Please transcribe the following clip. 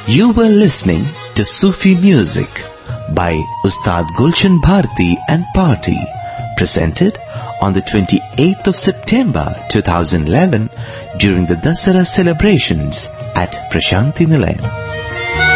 You were listening to Sufi music by Ustad Gulshan Bharti and Party, presented on the 28th of September 2011 during the Dasara celebrations at Prashanti Nilayam.